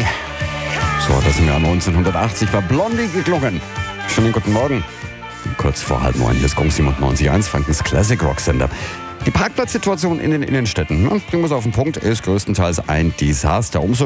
Blondie. So hat das im Jahr 1980 bei Blondie geklungen. Schönen guten Morgen. Kurz vor 8:30 hier ist Gong 97.1, Frankens Classic Rock Sender. Die Parkplatzsituation in den Innenstädten, bringen wir es auf den Punkt, ist größtenteils ein Desaster. Umso